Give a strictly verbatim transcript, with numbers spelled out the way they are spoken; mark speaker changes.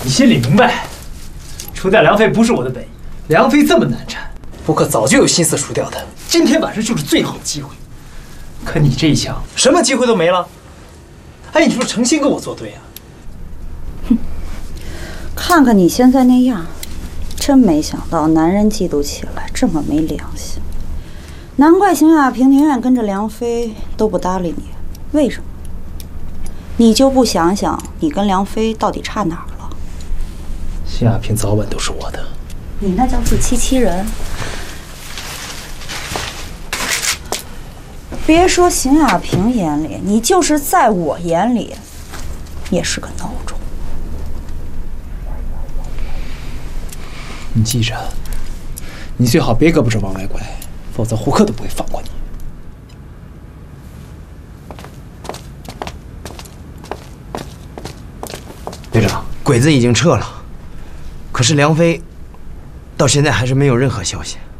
Speaker 1: 你心里明白，除掉梁飞不是我的本意。梁飞这么难缠，胡克早就有心思除掉他。今天晚上就是最好的机会。可你这一枪，什么机会都没了。哎，你是不是诚心跟我作对啊？
Speaker 2: 哼，看看你现在那样，真没想到男人嫉妒起来这么没良心。难怪邢亚平宁愿跟着梁飞都不搭理你，为什么？你就不想想你跟梁飞到底差哪儿了？
Speaker 1: 邢亚平早晚都是我的。
Speaker 2: 你那叫自欺欺人。别说邢亚平眼里，你就是在我眼里，也是个孬种。
Speaker 1: 你记着，你最好别胳膊肘往外拐，否则胡克都不会放过你。
Speaker 3: 队长，鬼子已经撤了，可是梁飞到现在还是没有任何消息。